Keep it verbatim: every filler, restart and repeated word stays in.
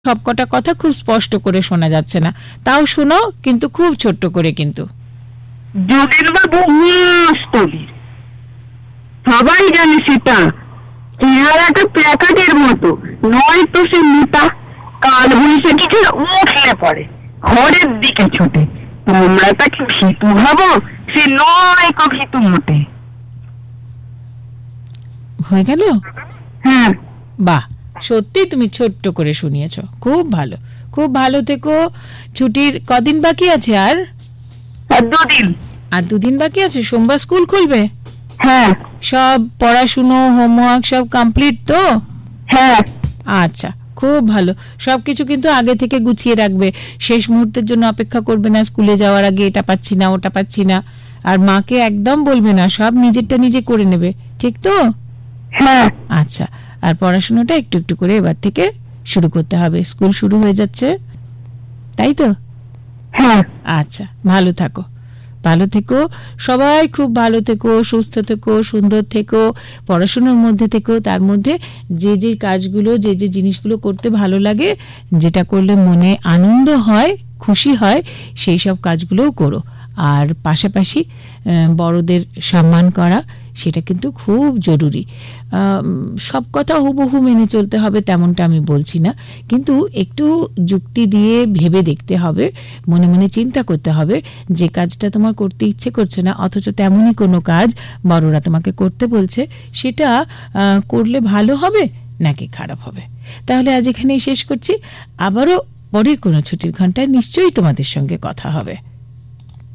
সবকটা কথা খুব স্পষ্ট করে শোনা যাচ্ছে না, তাও শোনো, কিন্তু খুব ছোট্ট করে। কিন্তু যোগেন বাবু মস্তবীর, সবাই জানে সেটা। চেহারাটা প্যাকাটের মতো, নয় তো সে মোটা। কাল বৈশাখী যে উঠলে পড়ে ঘরের দিকে ছুটে। তোমরা তাকে ভীতু ভাবো, সে নয় কো ভীতু মোটে। হয়ে গেল? হ্যাঁ, বাহ, সত্যি তুমি ছোট্ট করে শুনিয়েছো, খুব ভালো, খুব ভালো থেকো। ছুটির কদিন বাকি আছে? আর আর দুদিন। আর দুদিন বাকি আছে, সোমবার স্কুল খুলবে। হ্যাঁ সব পড়াশুনো, হোমওয়ার্ক সব কমপ্লিট তো? হ্যাঁ। আচ্ছা, খুব ভালো। সবকিছু কিন্তু আগে থেকে গুছিয়ে রাখবে, শেষ মুহূর্তের জন্য অপেক্ষা করবে না স্কুলে যাওয়ার আগে এটা পাচ্ছি না ওটা পাচ্ছি না। আর মাকে একদম বলবে না, সব নিজেরটা নিজে করে নেবে, ঠিক তো? হ্যাঁ। আচ্ছা, আর পড়াশোনাটা একটু একটু করে এবার থেকে শুরু করতে হবে, স্কুল শুরু হয়ে যাচ্ছে, তাই তো? হ্যাঁ। আচ্ছা, ভালো থাকো, ভালো থেকো, সবাই খুব ভালো থেকো, সুস্থ থেকো, সুন্দর থেকো, পড়াশোনার মধ্যে থেকো। তার মধ্যে যে যে কাজগুলো, যে যে জিনিসগুলো করতে ভালো লাগে, যেটা করলে মনে আনন্দ হয়, খুশি হয়, সেই সব কাজগুলোও করো। আর পাশাপাশি বড়দের সম্মান করা, সেটা কিন্তু খুব জরুরি। সব কথা হুবহু মেনে চলতে হবে তেমনটা আমি বলছি না, কিন্তু একটু যুক্তি দিয়ে ভেবে দেখতে হবে, মনে মনে চিন্তা করতে হবে যে কাজটা তোমার করতে ইচ্ছে করছে না, অথচ তেমনই কোনো কাজ বড়রা তোমাকে করতে বলছে, সেটা করলে ভালো হবে নাকি খারাপ হবে। তাহলে আজ এখানেই শেষ করছি, আবারও পরের কোনো ছুটির ঘন্টায় নিশ্চয়ই তোমাদের সঙ্গে কথা হবে।